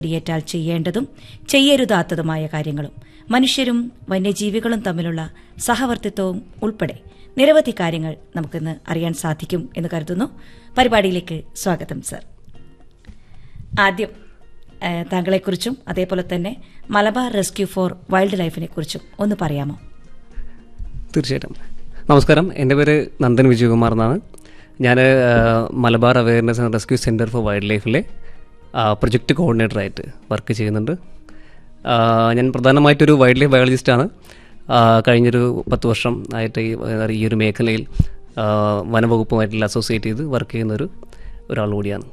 ിയേറ്റാൽ ചെയ്യേണ്ടതും ചെയ്യരുതാത്തതുമായ കാര്യങ്ങളും മനുഷ്യരും വന്യജീവികളും തമ്മിലുള്ള സഹവർത്തിത്വവും ഉൾപ്പെടെ നിരവധി കാര്യങ്ങൾ നമുക്കിന്ന് അറിയാൻ സാധിക്കും എന്ന് കരുതുന്നു. പരിപാടിയിലേക്ക് സ്വാഗതം സർ. ആദ്യം താങ്കളെക്കുറിച്ചും അതേപോലെ തന്നെ മലബാർ റെസ്ക്യൂ ഫോർ വൈൽഡ് ലൈഫിനെ കുറിച്ചും ഒന്ന് പറയാമോ? തീർച്ചയായിട്ടും. നമസ്കാരം, എൻ്റെ പേര് നന്ദൻ വിജയകുമാർ എന്നാണ്. ഞാൻ Malabar awareness and rescue centre for wild ലൈഫിലെ പ്രൊജക്റ്റ് കോർഡിനേറ്ററായിട്ട് വർക്ക് ചെയ്യുന്നുണ്ട്. ഞാൻ പ്രധാനമായിട്ടൊരു വൈൽഡ് ലൈഫ് ബയോളജിസ്റ്റാണ്. കഴിഞ്ഞൊരു 10 വർഷം ആയിട്ട് ഈ ഒരു മേഖലയിൽ വനവകുപ്പുമായിട്ടുള്ള അസോസിയേറ്റ് ചെയ്ത് വർക്ക് ചെയ്യുന്ന ഒരാൾ കൂടിയാണ്.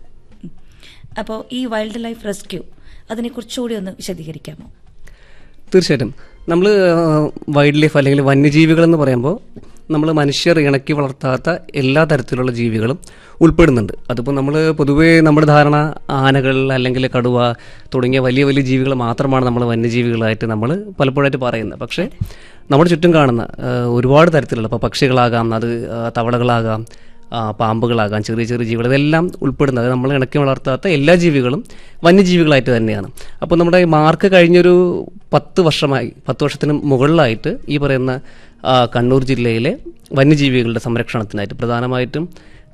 അപ്പോൾ ഈ വൈൽഡ് ലൈഫ് റെസ്ക്യൂ അതിനെക്കുറിച്ചുകൂടി ഒന്ന് വിശദീകരിക്കാമോ? തീർച്ചയായിട്ടും. നമ്മൾ വൈൽഡ് ലൈഫ് അല്ലെങ്കിൽ വന്യജീവികളെന്ന് പറയുമ്പോൾ നമ്മൾ മനുഷ്യർ ഇണക്കി വളർത്താത്ത എല്ലാ തരത്തിലുള്ള ജീവികളും ഉൾപ്പെടുന്നുണ്ട്. അതിപ്പോൾ നമ്മൾ പൊതുവേ നമ്മുടെ ധാരണ ആനകൾ അല്ലെങ്കിൽ കടുവ തുടങ്ങിയ വലിയ വലിയ ജീവികൾ മാത്രമാണ് നമ്മൾ വന്യജീവികളായിട്ട് നമ്മൾ പലപ്പോഴായിട്ട് പറയുന്നത്. പക്ഷേ നമ്മുടെ ചുറ്റും കാണുന്ന ഒരുപാട് തരത്തിലുള്ള, ഇപ്പോൾ പക്ഷികളാകാം, അത് തവളകളാകാം, പാമ്പുകളാകാം, ചെറിയ ചെറിയ ജീവികൾ, ഇതെല്ലാം ഉൾപ്പെടുന്നത് നമ്മൾ ഇണക്കി വളർത്താത്ത എല്ലാ ജീവികളും വന്യജീവികളായിട്ട് തന്നെയാണ്. അപ്പോൾ നമ്മുടെ മാർക്ക് കഴിഞ്ഞൊരു 10 വർഷത്തിന് മുകളിലായിട്ട് ഈ പറയുന്ന കണ്ണൂർ ജില്ലയിലെ വന്യജീവികളുടെ സംരക്ഷണത്തിനായിട്ട് പ്രധാനമായിട്ടും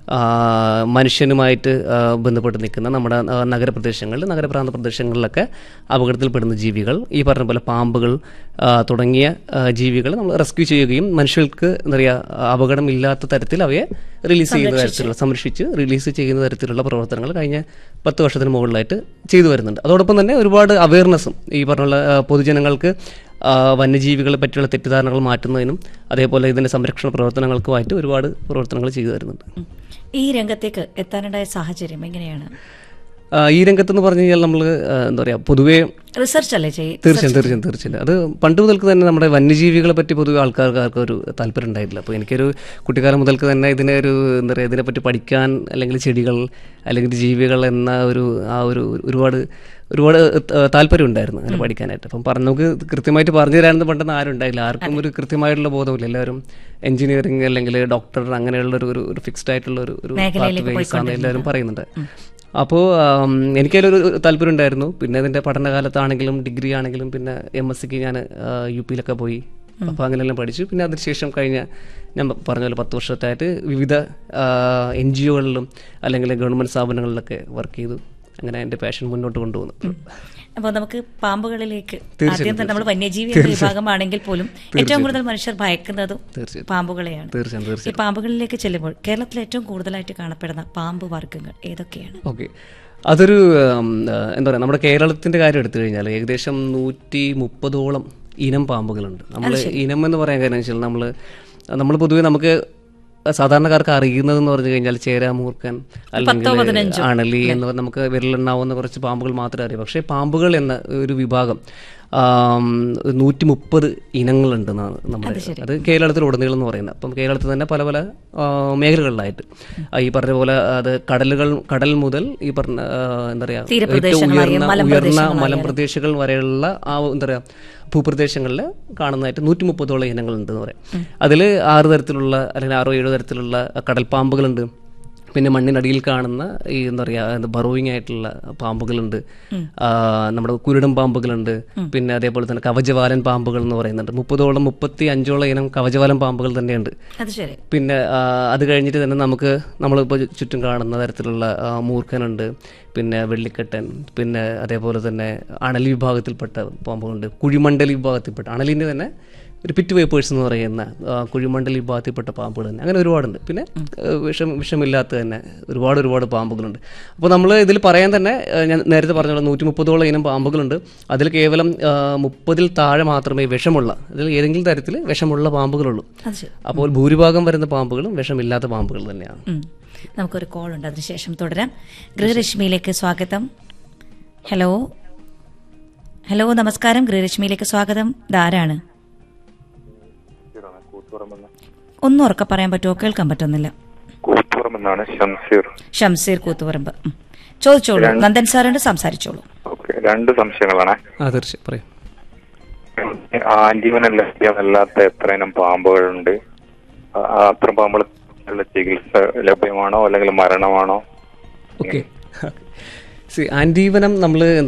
മനുഷ്യനുമായിട്ട് ബന്ധപ്പെട്ട് നിൽക്കുന്ന നമ്മുടെ നഗരപ്രാന്ത പ്രദേശങ്ങളിലൊക്കെ അപകടത്തിൽപ്പെടുന്ന ജീവികൾ, ഈ പറഞ്ഞ പോലെ പാമ്പുകൾ തുടങ്ങിയ ജീവികൾ നമ്മൾ റെസ്ക്യൂ ചെയ്യുകയും മനുഷ്യർക്ക് എന്താ പറയുക അപകടമില്ലാത്ത തരത്തിൽ അവയെ സംരക്ഷിച്ച് റിലീസ് ചെയ്യുന്ന തരത്തിലുള്ള പ്രവർത്തനങ്ങൾ കഴിഞ്ഞ 10 വർഷത്തിന് മുകളിലായിട്ട് ചെയ്തു വരുന്നുണ്ട്. അതോടൊപ്പം തന്നെ ഒരുപാട് അവയർനെസ്സും ഈ പറഞ്ഞ പൊതുജനങ്ങൾക്ക് വന്യജീവികളെ പറ്റിയുള്ള തെറ്റിദ്ധാരണകൾ മാറ്റുന്നതിനും അതേപോലെ ഇതിൻ്റെ സംരക്ഷണ പ്രവർത്തനങ്ങൾക്കുമായിട്ട് ഒരുപാട് പ്രവർത്തനങ്ങൾ ചെയ്തു വരുന്നുണ്ട്. ഈ രംഗത്തേക്ക് എത്താനുണ്ടായ സാഹചര്യം എങ്ങനെയാണ്? ഈ രംഗത്തെന്ന് പറഞ്ഞു കഴിഞ്ഞാൽ നമ്മൾ എന്താ പറയുക, പൊതുവേ റിസർച്ച് അല്ലേ തീർച്ചയായും അത് പണ്ട് മുതൽക്ക് തന്നെ നമ്മുടെ വന്യജീവികളെ പറ്റി പൊതുവെ ആൾക്കാർക്ക് ഒരു താല്പര്യം ഉണ്ടായിട്ടില്ല. അപ്പോൾ എനിക്കൊരു കുട്ടിക്കാലം മുതൽക്ക് തന്നെ എന്താ പറയുക, ഇതിനെപ്പറ്റി പഠിക്കാൻ അല്ലെങ്കിൽ ചെടികൾ അല്ലെങ്കിൽ ജീവികൾ എന്ന ഒരുപാട് താല്പര്യം ഉണ്ടായിരുന്നു അങ്ങനെ പഠിക്കാനായിട്ട്. അപ്പം നമുക്ക് കൃത്യമായിട്ട് പറഞ്ഞു തരാനെന്ന് പണ്ടെന്ന് ആരും ഉണ്ടായില്ല. ആർക്കും ഒരു കൃത്യമായിട്ടുള്ള ബോധമില്ല. എല്ലാവരും എഞ്ചിനീയറിംഗ് അല്ലെങ്കിൽ ഡോക്ടർ അങ്ങനെയുള്ള ഒരു ഫിക്സ്ഡ് ആയിട്ടുള്ള ഒരു പാത്വേസാണ് എല്ലാവരും പറയുന്നുണ്ട്. അപ്പോൾ എനിക്കതിലൊരു താല്പര്യം ഉണ്ടായിരുന്നു. പിന്നെ അതിൻ്റെ പഠനകാലത്താണെങ്കിലും ഡിഗ്രി ആണെങ്കിലും പിന്നെ MSc ഞാൻ UP-ലൊക്കെ പോയി. അപ്പോൾ അങ്ങനെയെല്ലാം പഠിച്ചു. പിന്നെ അതിനുശേഷം ഞാൻ പറഞ്ഞ പോലെ 10 വർഷത്തായിട്ട് വിവിധ NGO-കളിലും അല്ലെങ്കിൽ ഗവൺമെൻറ് സ്ഥാപനങ്ങളിലൊക്കെ വർക്ക് ചെയ്തു. അങ്ങനെ എൻ്റെ പാഷൻ മുന്നോട്ട് കൊണ്ടുപോകുന്നു. അപ്പോൾ നമുക്ക് പാമ്പുകളിലേക്ക് ആദ്യം തന്നെ നമ്മൾ വന്യജീവി വിഭാഗമാണെങ്കിൽ പോലും ഏറ്റവും കൂടുതൽ മനുഷ്യർ ഭയക്കുന്നതും പാമ്പുകളെയാണ്. ഈ പാമ്പുകളിലേക്ക് ചെല്ലുമ്പോൾ കേരളത്തിൽ ഏറ്റവും കൂടുതലായിട്ട് കാണപ്പെടുന്ന പാമ്പ് വർഗ്ഗങ്ങൾ ഏതൊക്കെയാണ്? ഓക്കെ, അതൊരു എന്താ പറയുക, നമ്മുടെ കേരളത്തിൻ്റെ കാര്യം എടുത്തു കഴിഞ്ഞാൽ ഏകദേശം 130ഓളം ഇനം പാമ്പുകളുണ്ട്. നമ്മൾ ഇനം എന്ന് പറയാൻ കാരണം വെച്ചാൽ നമ്മൾ പൊതുവെ നമുക്ക് സാധാരണക്കാർക്ക് അറിയുന്നതെന്ന് പറഞ്ഞു കഴിഞ്ഞാൽ ചേരാമൂർക്കൻ അല്ലെങ്കിൽ അണലി എന്ന് പറഞ്ഞാൽ നമുക്ക് വിരലെണ്ണാവുന്ന കുറച്ച് പാമ്പുകൾ മാത്രമേ അറിയൂ. പക്ഷേ പാമ്പുകൾ എന്ന ഒരു വിഭാഗം 130 ഇനങ്ങളുണ്ടെന്നാണ് നമ്മുടെ അത് കേരളത്തിലുടനീളം എന്ന് പറയുന്നത്. അപ്പം കേരളത്തിൽ തന്നെ പല പല മേഖലകളിലായിട്ട് ഈ പറഞ്ഞ പോലെ അത് കടൽ മുതൽ ഈ പറഞ്ഞ എന്താ പറയുക ഏറ്റവും ഉയർന്ന മലമ്പ്രദേശങ്ങൾ വരെയുള്ള എന്താ പറയുക ഭൂപ്രദേശങ്ങളിൽ കാണുന്നതായിട്ട് 130ഓളം ഇനങ്ങളുണ്ടെന്ന് പറയാം. അതിൽ 6 തരത്തിലുള്ള അല്ലെങ്കിൽ 6-7 തരത്തിലുള്ള കടൽപ്പാമ്പുകളുണ്ട്. പിന്നെ മണ്ണിനടിയിൽ കാണുന്ന ഈ എന്താ പറയുക ബറോയിങ് ആയിട്ടുള്ള പാമ്പുകളുണ്ട്, നമ്മുടെ കുരുടൻ പാമ്പുകളുണ്ട്, പിന്നെ അതേപോലെ തന്നെ കവചവാലൻ പാമ്പുകൾ എന്ന് പറയുന്നുണ്ട്. 35ഓളം ഇനം കവചവാലൻ പാമ്പുകൾ തന്നെയുണ്ട്. പിന്നെ അത് കഴിഞ്ഞിട്ട് തന്നെ നമ്മളിപ്പോൾ ചുറ്റും കാണുന്ന തരത്തിലുള്ള മൂർഖനുണ്ട്, പിന്നെ വെള്ളിക്കെട്ടൻ, പിന്നെ അതേപോലെ തന്നെ അണലി വിഭാഗത്തിൽപ്പെട്ട പാമ്പുകളുണ്ട്, കുഴിമണ്ഡലി വിഭാഗത്തിൽപ്പെട്ട അണലിൻ്റെ തന്നെ ഒരു പിറ്റ് വേപ്പേഴ്സ് എന്ന് പറയുന്ന കുഴിമണ്ഡലി വിഭാഗത്തിൽപ്പെട്ട പാമ്പുകൾ തന്നെ അങ്ങനെ ഒരുപാടുണ്ട്. പിന്നെ വിഷമില്ലാത്ത തന്നെ ഒരുപാട് പാമ്പുകളുണ്ട്. അപ്പോൾ നമ്മൾ ഇതിൽ പറയാൻ തന്നെ ഞാൻ നേരത്തെ പറഞ്ഞ 130ഓളം ഇനം പാമ്പുകളുണ്ട്. അതിൽ കേവലം 30-ൽ താഴെ മാത്രമേ വിഷമുള്ള, അതിൽ ഏതെങ്കിലും തരത്തിൽ വിഷമുള്ള പാമ്പുകളുള്ളൂ. അപ്പോൾ ഭൂരിഭാഗം വരുന്ന പാമ്പുകളും വിഷമില്ലാത്ത പാമ്പുകൾ തന്നെയാണ്. നമുക്കൊരു കോൾ ഉണ്ട്, അതിനുശേഷം തുടരാം. ഗൃഹരശ്മിയിലേക്ക് സ്വാഗതം. ഹലോ നമസ്കാരം, ഗൃഹരശ്മിയിലേക്ക് സ്വാഗതം. ഇതാരാണ്? ഒന്നും ഉറക്കെ പറയാൻ പറ്റുമോ? കേൾക്കാൻ പറ്റുന്നില്ല. ഷംസീർ കൂത്തുപറമ്പ്. ചോദിച്ചോളൂ, നന്ദൻ സാറിന്റെ സംസാരിച്ചോളൂ. 2 സംശയങ്ങളാണ്. ആന്റിവനല്ലാത്ത എത്ര ഇനം പാമ്പുകളുണ്ട്? അത്തരം പാമ്പുകൾ ചികിത്സ ലഭ്യമാണോ അല്ലെങ്കിൽ മരണമാണോ? ആന്റീവനം നമ്മൾ